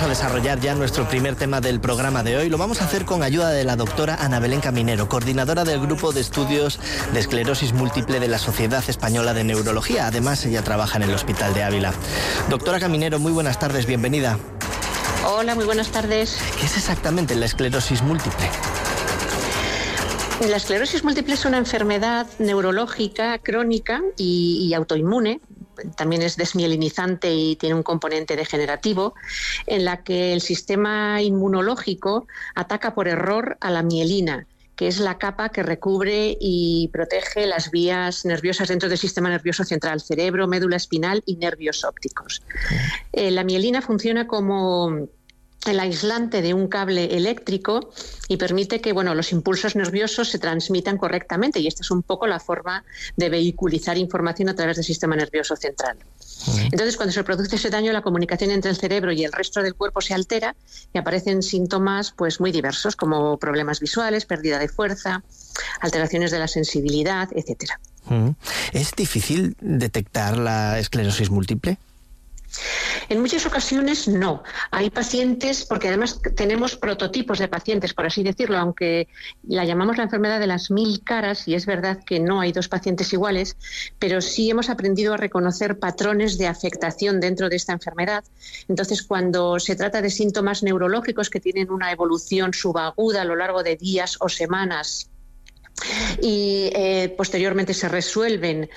a desarrollar ya nuestro primer tema del programa de hoy. Lo vamos a hacer con ayuda de la doctora Ana Belén Caminero, coordinadora del Grupo de Estudios de Esclerosis Múltiple de la Sociedad Española de Neurología. Además, ella trabaja en el Hospital de Ávila. Doctora Caminero, muy buenas tardes, bienvenida. Hola, muy buenas tardes. ¿Qué es exactamente la esclerosis múltiple? La esclerosis múltiple es una enfermedad neurológica crónica y autoinmune. También es desmielinizante y tiene un componente degenerativo, en la que el sistema inmunológico ataca por error a la mielina, que es la capa que recubre y protege las vías nerviosas dentro del sistema nervioso central, cerebro, médula espinal y nervios ópticos. La mielina funciona como el aislante de un cable eléctrico y permite que los impulsos nerviosos se transmitan correctamente, y esta es un poco la forma de vehiculizar información a través del sistema nervioso central. Entonces, cuando se produce ese daño, la comunicación entre el cerebro y el resto del cuerpo se altera y aparecen síntomas muy diversos, como problemas visuales, pérdida de fuerza, alteraciones de la sensibilidad, etcétera. ¿Es difícil detectar la esclerosis múltiple? En muchas ocasiones no. Hay pacientes, porque además tenemos prototipos de pacientes, por así decirlo, aunque la llamamos la enfermedad de las 1000 caras, y es verdad que no hay dos pacientes iguales, pero sí hemos aprendido a reconocer patrones de afectación dentro de esta enfermedad. Entonces, cuando se trata de síntomas neurológicos que tienen una evolución subaguda a lo largo de días o semanas, y posteriormente se resuelven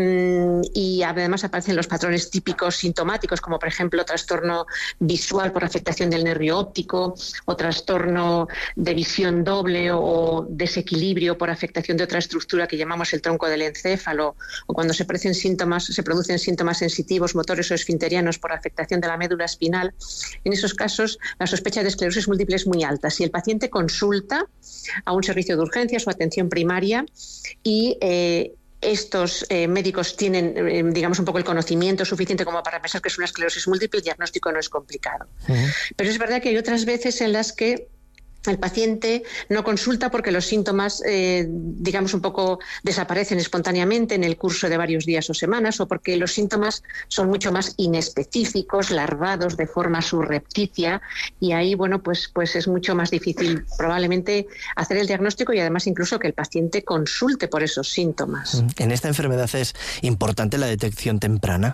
y además aparecen los patrones típicos sintomáticos, como por ejemplo trastorno visual por afectación del nervio óptico, o trastorno de visión doble, o desequilibrio por afectación de otra estructura que llamamos el tronco del encéfalo, o cuando se producen síntomas sensitivos, motores o esfinterianos por afectación de la médula espinal. En esos casos la sospecha de esclerosis múltiple es muy alta. Si el paciente consulta a un servicio de urgencias o atención primaria y estos médicos tienen, digamos, un poco el conocimiento suficiente como para pensar que es una esclerosis múltiple, el diagnóstico no es complicado. Pero es verdad que hay otras veces en las que el paciente no consulta porque los síntomas, digamos, un poco desaparecen espontáneamente en el curso de varios días o semanas, o porque los síntomas son mucho más inespecíficos, larvados de forma subrepticia, y ahí, pues es mucho más difícil probablemente hacer el diagnóstico y además incluso que el paciente consulte por esos síntomas. ¿En esta enfermedad es importante la detección temprana?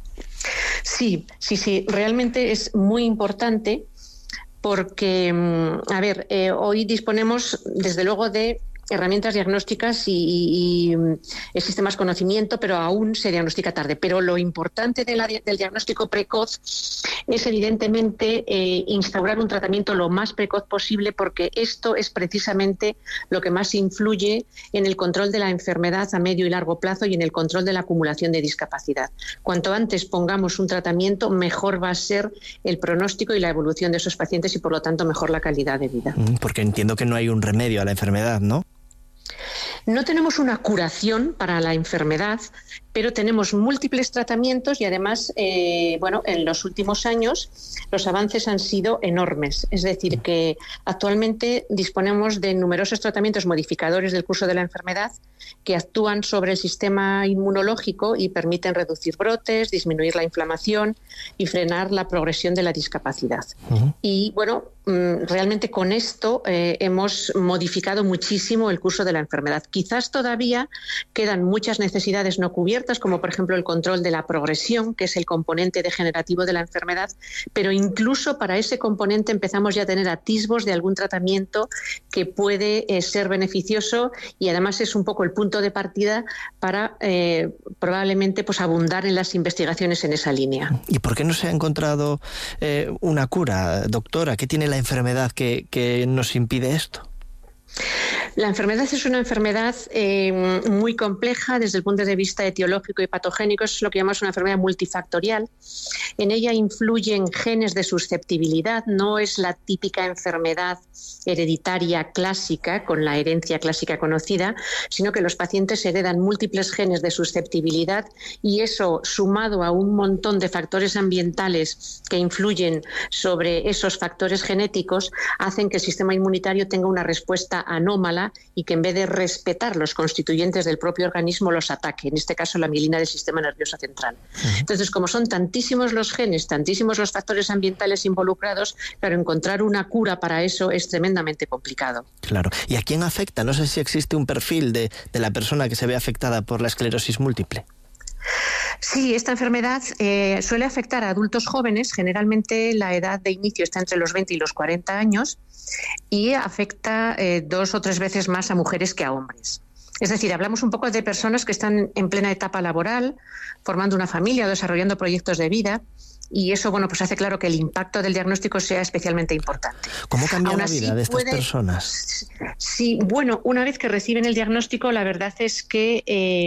Sí, realmente es muy importante. Porque, hoy disponemos, desde luego, de herramientas diagnósticas y existe más conocimiento, pero aún se diagnostica tarde. Pero lo importante del diagnóstico precoz es, evidentemente, instaurar un tratamiento lo más precoz posible, porque esto es precisamente lo que más influye en el control de la enfermedad a medio y largo plazo y en el control de la acumulación de discapacidad. Cuanto antes pongamos un tratamiento, mejor va a ser el pronóstico y la evolución de esos pacientes y, por lo tanto, mejor la calidad de vida. Porque entiendo que no hay un remedio a la enfermedad, ¿no? No tenemos una curación para la enfermedad, pero tenemos múltiples tratamientos y además, en los últimos años los avances han sido enormes. Es decir, que actualmente disponemos de numerosos tratamientos modificadores del curso de la enfermedad que actúan sobre el sistema inmunológico y permiten reducir brotes, disminuir la inflamación y frenar la progresión de la discapacidad. Y realmente con esto hemos modificado muchísimo el curso de la enfermedad. Quizás todavía quedan muchas necesidades no cubiertas, como por ejemplo el control de la progresión, que es el componente degenerativo de la enfermedad, pero incluso para ese componente empezamos ya a tener atisbos de algún tratamiento que puede ser beneficioso, y además es un poco el punto de partida para probablemente abundar en las investigaciones en esa línea. ¿Y por qué no se ha encontrado una cura, doctora? ¿Qué tiene la enfermedad que nos impide esto? La enfermedad es una enfermedad muy compleja desde el punto de vista etiológico y patogénico. Es lo que llamamos una enfermedad multifactorial. En ella influyen genes de susceptibilidad. No es la típica enfermedad hereditaria clásica, con la herencia clásica conocida, sino que los pacientes heredan múltiples genes de susceptibilidad, y eso, sumado a un montón de factores ambientales que influyen sobre esos factores genéticos, hacen que el sistema inmunitario tenga una respuesta anómala mielina y que en vez de respetar los constituyentes del propio organismo los ataque, en este caso la mielina del sistema nervioso central. Entonces, como son tantísimos los genes, tantísimos los factores ambientales involucrados, claro, encontrar una cura para eso es tremendamente complicado. Claro. ¿Y a quién afecta? No sé si existe un perfil de la persona que se ve afectada por la esclerosis múltiple. Sí, esta enfermedad suele afectar a adultos jóvenes, generalmente la edad de inicio está entre los 20 y los 40 años, y afecta 2 o 3 veces más a mujeres que a hombres. Es decir, hablamos un poco de personas que están en plena etapa laboral, formando una familia o desarrollando proyectos de vida, y eso, bueno, pues hace claro que el impacto del diagnóstico sea especialmente importante. ¿Cómo cambia la vida de estas personas? Sí, bueno, una vez que reciben el diagnóstico, la verdad es que,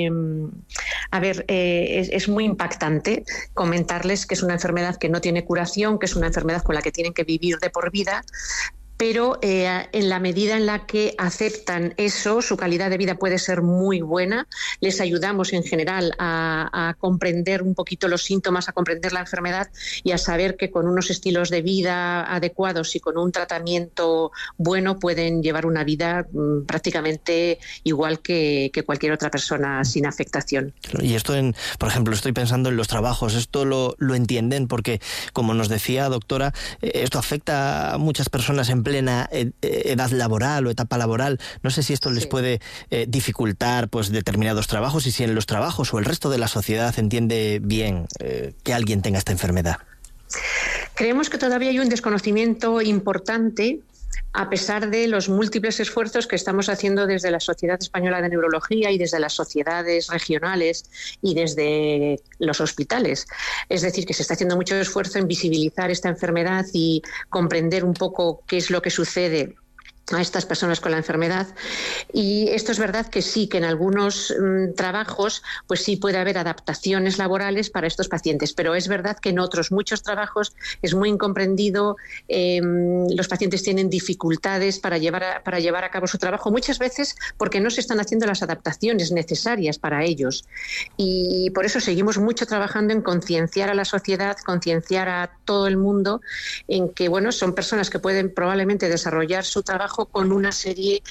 es muy impactante comentarles que es una enfermedad que no tiene curación, que es una enfermedad con la que tienen que vivir de por vida, pero en la medida en la que aceptan eso, su calidad de vida puede ser muy buena. Les ayudamos en general a comprender un poquito los síntomas, a comprender la enfermedad y a saber que con unos estilos de vida adecuados y con un tratamiento bueno pueden llevar una vida prácticamente igual que cualquier otra persona sin afectación. Y esto, por ejemplo, estoy pensando en los trabajos, esto lo entienden porque, como nos decía, doctora, esto afecta a muchas personas en plena edad laboral o etapa laboral. No sé si esto les puede dificultar pues determinados trabajos y si en los trabajos o el resto de la sociedad entiende bien que alguien tenga esta enfermedad. Creemos que todavía hay un desconocimiento importante, a pesar de los múltiples esfuerzos que estamos haciendo desde la Sociedad Española de Neurología y desde las sociedades regionales y desde los hospitales. Es decir, que se está haciendo mucho esfuerzo en visibilizar esta enfermedad y comprender un poco qué es lo que sucede a estas personas con la enfermedad. Y esto es verdad que sí, que en algunos trabajos pues sí puede haber adaptaciones laborales para estos pacientes, pero es verdad que en otros muchos trabajos es muy incomprendido, los pacientes tienen dificultades para llevar a cabo su trabajo, muchas veces porque no se están haciendo las adaptaciones necesarias para ellos. Y por eso seguimos mucho trabajando en concienciar a la sociedad, concienciar a todo el mundo en que, bueno, son personas que pueden probablemente desarrollar su trabajo con una serie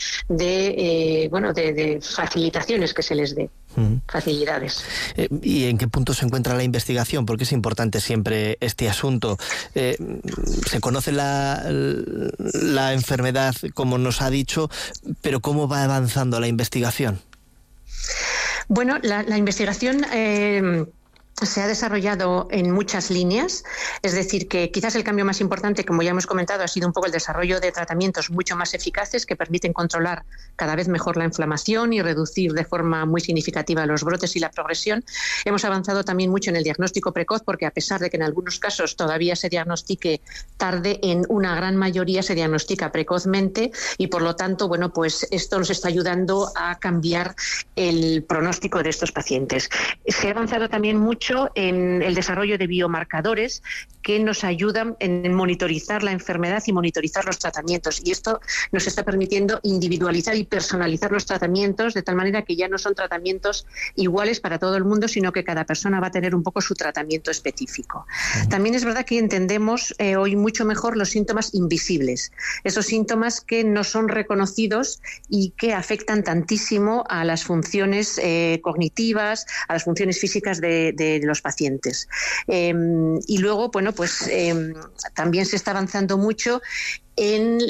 de facilitaciones que se les dé. Facilidades. ¿Y en qué punto se encuentra la investigación? Porque es importante siempre este asunto. Se conoce la enfermedad, como nos ha dicho, pero ¿cómo va avanzando la investigación? Bueno, la investigación se ha desarrollado en muchas líneas, es decir, que quizás el cambio más importante, como ya hemos comentado, ha sido un poco el desarrollo de tratamientos mucho más eficaces que permiten controlar cada vez mejor la inflamación y reducir de forma muy significativa los brotes y la progresión. Hemos avanzado también mucho en el diagnóstico precoz, porque a pesar de que en algunos casos todavía se diagnostique tarde, en una gran mayoría se diagnostica precozmente y por lo tanto, bueno, pues esto nos está ayudando a cambiar el pronóstico de estos pacientes. Se ha avanzado también mucho en el desarrollo de biomarcadores que nos ayudan en monitorizar la enfermedad y monitorizar los tratamientos. Y esto nos está permitiendo individualizar y personalizar los tratamientos de tal manera que ya no son tratamientos iguales para todo el mundo, sino que cada persona va a tener un poco su tratamiento específico. También es verdad que entendemos hoy mucho mejor los síntomas invisibles, esos síntomas que no son reconocidos y que afectan tantísimo a las funciones cognitivas, a las funciones físicas de los pacientes. Y luego, bueno, pues también se está avanzando mucho en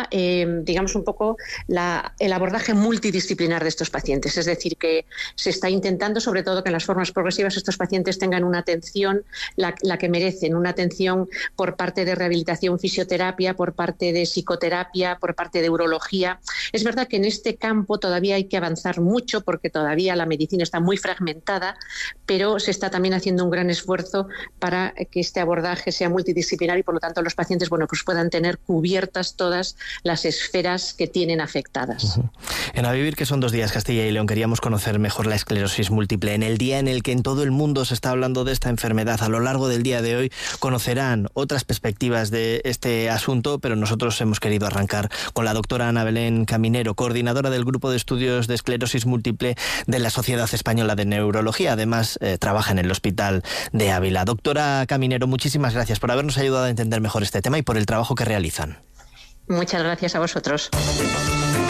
el abordaje multidisciplinar de estos pacientes. Es decir, que se está intentando, sobre todo, que en las formas progresivas estos pacientes tengan una atención, la que merecen, una atención por parte de rehabilitación, fisioterapia, por parte de psicoterapia, por parte de urología. Es verdad que en este campo todavía hay que avanzar mucho porque todavía la medicina está muy fragmentada, pero se está también haciendo un gran esfuerzo para que este abordaje sea multidisciplinar y, por lo tanto, los pacientes, bueno, pues puedan tener cubiertas todas las esferas que tienen afectadas. En A Vivir, que son 2 días, Castilla y León, queríamos conocer mejor la esclerosis múltiple. En el día en el que en todo el mundo se está hablando de esta enfermedad, a lo largo del día de hoy conocerán otras perspectivas de este asunto, pero nosotros hemos querido arrancar con la doctora Ana Belén Caminero, coordinadora del Grupo de Estudios de Esclerosis Múltiple de la Sociedad Española de Neurología. Además, trabaja en el Hospital de Ávila. Doctora Caminero, muchísimas gracias por habernos ayudado a entender mejor este tema y por el trabajo que realizan. Muchas gracias a vosotros.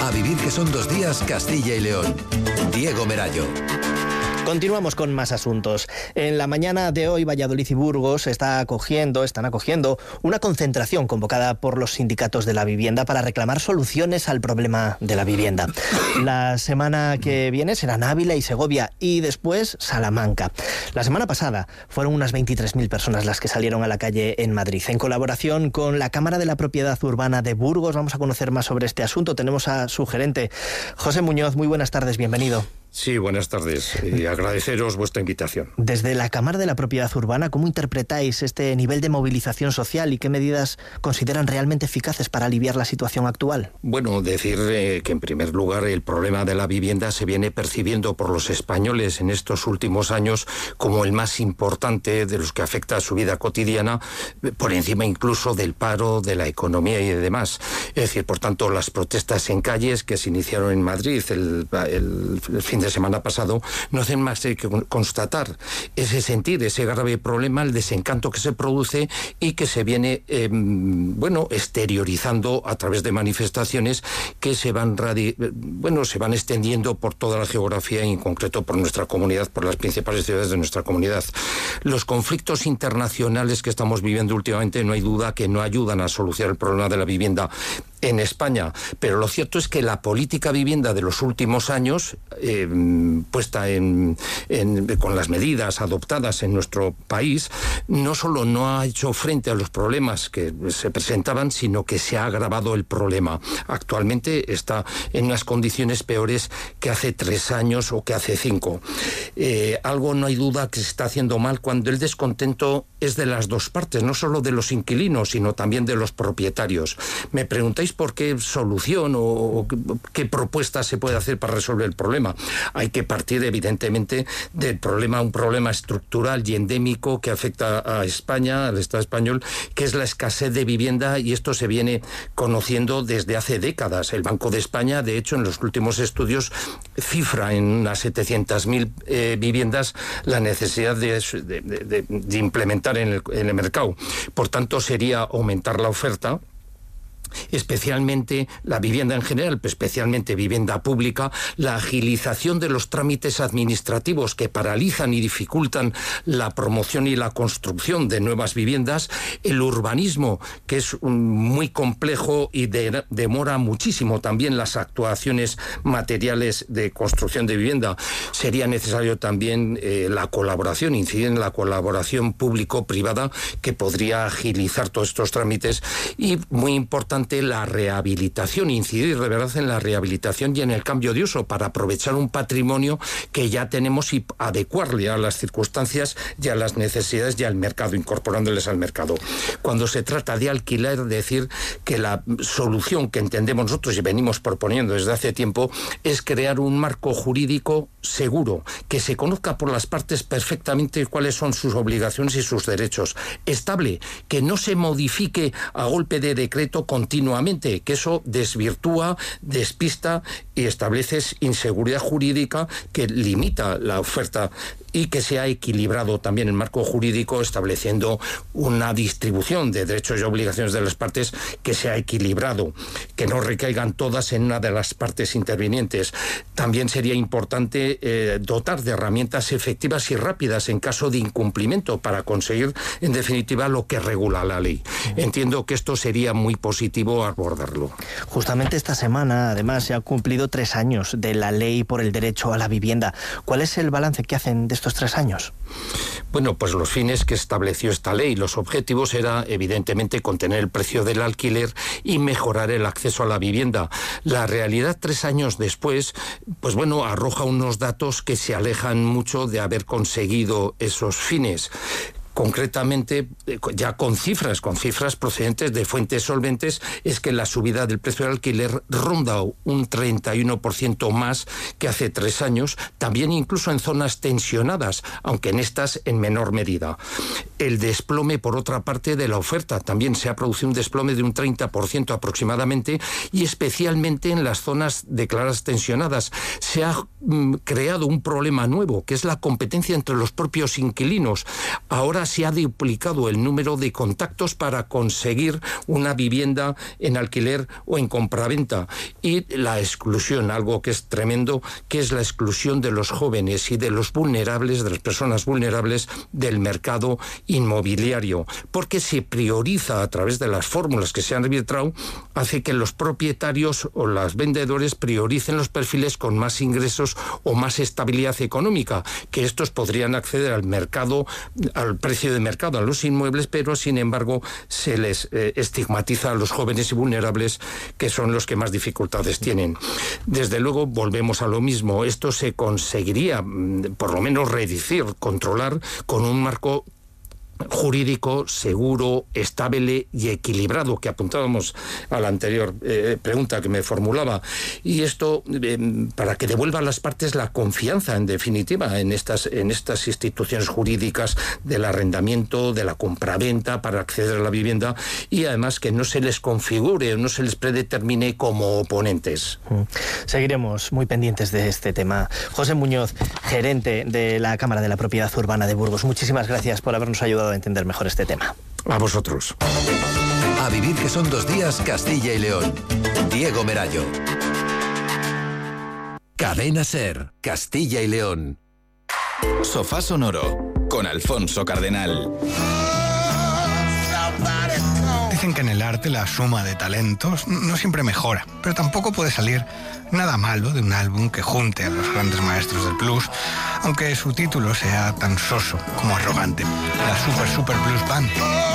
A vivir que son 2 días Castilla y León. Diego Merayo. Continuamos con más asuntos. En la mañana de hoy, Valladolid y Burgos están acogiendo una concentración convocada por los sindicatos de la vivienda para reclamar soluciones al problema de la vivienda. La semana que viene serán Ávila y Segovia y después Salamanca. La semana pasada fueron unas 23.000 personas las que salieron a la calle en Madrid. En colaboración con la Cámara de la Propiedad Urbana de Burgos vamos a conocer más sobre este asunto. Tenemos a su gerente, José Muñoz. Muy buenas tardes, bienvenido. Sí, buenas tardes y agradeceros vuestra invitación. Desde la Cámara de la Propiedad Urbana, ¿cómo interpretáis este nivel de movilización social y qué medidas consideran realmente eficaces para aliviar la situación actual? Bueno, decir que en primer lugar el problema de la vivienda se viene percibiendo por los españoles en estos últimos años como el más importante de los que afecta a su vida cotidiana, por encima incluso del paro, de la economía y demás. Es decir, por tanto, las protestas en calles que se iniciaron en Madrid el fin de semana pasado no hacen más que constatar ese sentir, ese grave problema, el desencanto que se produce y que se viene exteriorizando a través de manifestaciones que se van extendiendo por toda la geografía y en concreto por nuestra comunidad, por las principales ciudades de nuestra comunidad. Los conflictos internacionales que estamos viviendo últimamente no hay duda que no ayudan a solucionar el problema de la vivienda en España, pero lo cierto es que la política vivienda de los últimos años, puesta con las medidas adoptadas en nuestro país, no solo no ha hecho frente a los problemas que se presentaban, sino que se ha agravado el problema. Actualmente está en unas condiciones peores que hace 3 años o que hace 5. Algo no hay duda que se está haciendo mal cuando el descontento es de las dos partes, no solo de los inquilinos, sino también de los propietarios. Me preguntáis por qué solución o qué propuesta se puede hacer para resolver el problema. Hay que partir evidentemente del problema, un problema estructural y endémico que afecta a España, al Estado español, que es la escasez de vivienda, y esto se viene conociendo desde hace décadas. El Banco de España, de hecho, en los últimos estudios cifra en unas 700.000 viviendas la necesidad de implementar en el mercado. Por tanto, sería aumentar la oferta, especialmente la vivienda en general, pero especialmente vivienda pública, la agilización de los trámites administrativos que paralizan y dificultan la promoción y la construcción de nuevas viviendas, el urbanismo, que es muy complejo y demora muchísimo también las actuaciones materiales de construcción de vivienda. Sería necesario también la colaboración, incidir en la colaboración público-privada que podría agilizar todos estos trámites, y muy importante la rehabilitación, incidir de verdad en la rehabilitación y en el cambio de uso para aprovechar un patrimonio que ya tenemos y adecuarle a las circunstancias y a las necesidades y al mercado, incorporándoles al mercado. Cuando se trata de alquiler, decir que la solución que entendemos nosotros y venimos proponiendo desde hace tiempo es crear un marco jurídico seguro, que se conozca por las partes perfectamente cuáles son sus obligaciones y sus derechos, estable, que no se modifique a golpe de decreto continuamente, que eso desvirtúa, despista y establece inseguridad jurídica que limita la oferta, y que sea equilibrado también el marco jurídico, estableciendo una distribución de derechos y obligaciones de las partes que sea equilibrado, que no recaigan todas en una de las partes intervinientes. También sería importante dotar de herramientas efectivas y rápidas en caso de incumplimiento para conseguir, en definitiva, lo que regula la ley. Entiendo que esto sería muy positivo abordarlo. Justamente esta semana, además, se han cumplido 3 años de la ley por el derecho a la vivienda. ¿Cuál es el balance que hacen de estos 3 años? Bueno, pues los fines que estableció esta ley, los objetivos era evidentemente contener el precio del alquiler y mejorar el acceso a la vivienda. La realidad 3 años después, pues bueno, arroja unos datos que se alejan mucho de haber conseguido esos fines. Concretamente, ya con cifras procedentes de fuentes solventes, es que la subida del precio del alquiler ronda un 31% más que hace 3 años, también incluso en zonas tensionadas, aunque en estas en menor medida. El desplome, por otra parte, de la oferta, también se ha producido un desplome de un 30% aproximadamente, y especialmente en las zonas declaradas tensionadas. Se ha creado un problema nuevo, que es la competencia entre los propios inquilinos. Ahora casi ha duplicado el número de contactos para conseguir una vivienda en alquiler o en compraventa. Y la exclusión, algo que es tremendo, que es la exclusión de los jóvenes y de los vulnerables, de las personas vulnerables del mercado inmobiliario, porque se prioriza a través de las fórmulas que se han arbitrado, hace que los propietarios o los vendedores prioricen los perfiles con más ingresos o más estabilidad económica, que estos podrían acceder al mercado, al precio de mercado, a los inmuebles, pero sin embargo se les estigmatiza a los jóvenes y vulnerables, que son los que más dificultades tienen. Desde luego volvemos a lo mismo, esto se conseguiría por lo menos reducir, controlar con un marco jurídico, seguro, estable y equilibrado, que apuntábamos a la anterior pregunta que me formulaba. Y esto para que devuelva a las partes la confianza, en definitiva, en estas instituciones jurídicas del arrendamiento, de la compraventa, para acceder a la vivienda, y además que no se les configure o no se les predetermine como oponentes. Seguiremos muy pendientes de este tema. José Muñoz, gerente de la Cámara de la Propiedad Urbana de Burgos, muchísimas gracias por habernos ayudado a entender mejor este tema. A vosotros. A vivir que son 2 días, Castilla y León. Diego Merayo. Cadena SER, Castilla y León. Sofá Sonoro, con Alfonso Cardenal. Dicen que en el arte la suma de talentos no siempre mejora, pero tampoco puede salir nada malo de un álbum que junte a los grandes maestros del blues, aunque su título sea tan soso como arrogante: la Super Blues Band.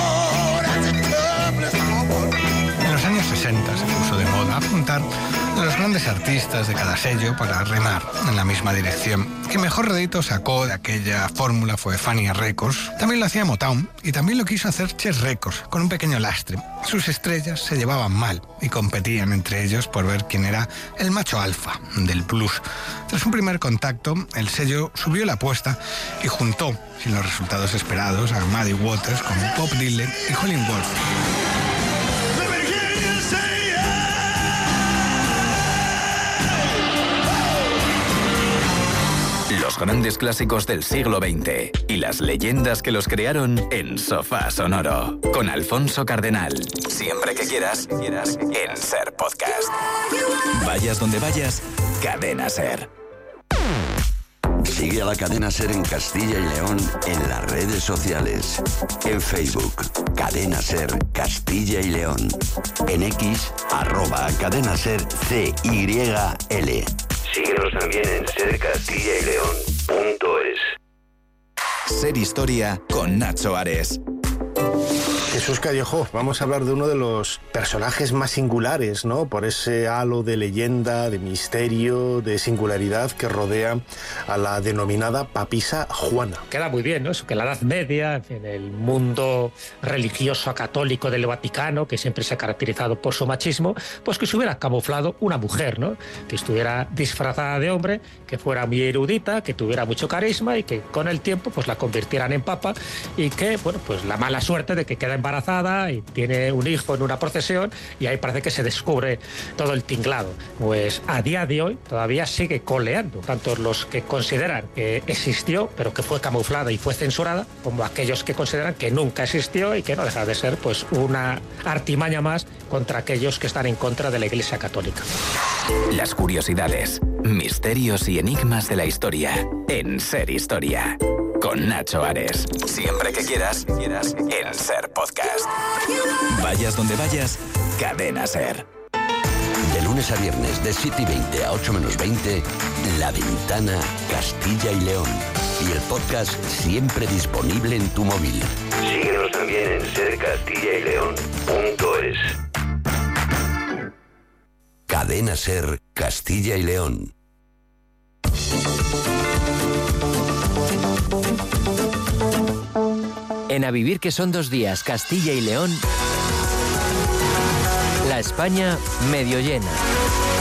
En los años 60 se puso de moda apuntar a los grandes artistas de cada sello para remar en la misma dirección. Quien mejor rédito sacó de aquella fórmula fue Fania Records. También lo hacía Motown y también lo quiso hacer Chess Records, con un pequeño lastre. Sus estrellas se llevaban mal y competían entre ellos por ver quién era el macho alfa del blues. Tras un primer contacto, el sello subió la apuesta y juntó, sin los resultados esperados, a Muddy Waters con Bob Dylan y Howlin' Wolf. Los grandes clásicos del siglo XX y las leyendas que los crearon en Sofá Sonoro, con Alfonso Cardenal. Siempre que quieras, en SER Podcast. Vayas donde vayas, Cadena SER. Sigue a la Cadena SER en Castilla y León en las redes sociales. En Facebook, Cadena SER Castilla y León. En X, @CadenaSER CYL. Síguenos también en sercastillaileón.es. SER Historia con Nacho Ares. Jesús Callejo, vamos a hablar de uno de los personajes más singulares, ¿no? Por ese halo de leyenda, de misterio, de singularidad que rodea a la denominada papisa Juana. Queda muy bien, ¿no? Eso que en la Edad Media, en el mundo religioso católico del Vaticano, que siempre se ha caracterizado por su machismo, pues que se hubiera camuflado una mujer, ¿no? Que estuviera disfrazada de hombre, que fuera muy erudita, que tuviera mucho carisma y que con el tiempo pues la convirtieran en papa, y que, bueno, pues la mala suerte de que queda embarazada y tiene un hijo en una procesión, y ahí parece que se descubre todo el tinglado. Pues a día de hoy todavía sigue coleando, tanto los que consideran que existió pero que fue camuflada y fue censurada, como aquellos que consideran que nunca existió y que no deja de ser pues una artimaña más contra aquellos que están en contra de la Iglesia Católica. Las curiosidades, misterios y enigmas de la historia en SER Historia. Con Nacho Ares. Siempre que quieras, en SER Podcast. Vayas donde vayas, Cadena SER. De lunes a viernes, de 7:20 a 8:20, La Ventana Castilla y León. Y el podcast siempre disponible en tu móvil. Síguenos también en sercastillaileón.es. Cadena SER Castilla y León. En A Vivir que son 2 días, Castilla y León, la España medio llena.